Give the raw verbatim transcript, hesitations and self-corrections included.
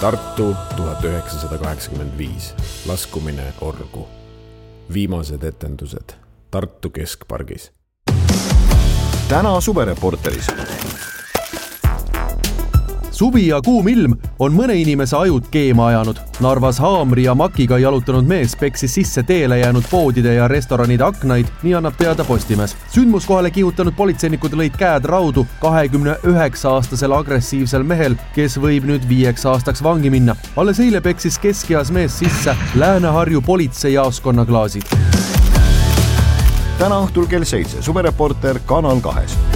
Tartu tuhat üheksasada kaheksakümmend viis. Laskumine orgu. Viimased etendused Tartu keskpargis. Täna Suvereporteris. Suvi ja kuum ilm on mõne inimese ajud keema ajanud. Narvas haamri ja makiga jalutanud mees peksis sisse teele jäänud poodide ja restoranide aknaid, nii annab teada Postimees. Sündmuskohale kihutanud politseinikud lõid käed raudu kahekümne üheksa aastasel agressiivsel mehel, kes võib nüüd viieks aastaks vangi minna. Alles eile peksis keskeas mees sisse Lääne-Harju politseijaoskonna klaasid. Täna õhtul kell seitse Suvereporter Kanal kahes.